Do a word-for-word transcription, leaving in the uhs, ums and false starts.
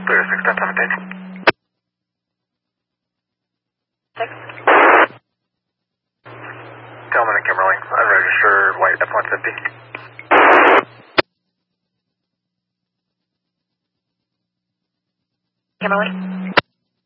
Clear six ten seventeen. Six. Tillman and Kimberly, unregistered white F one fifty. Kimberly.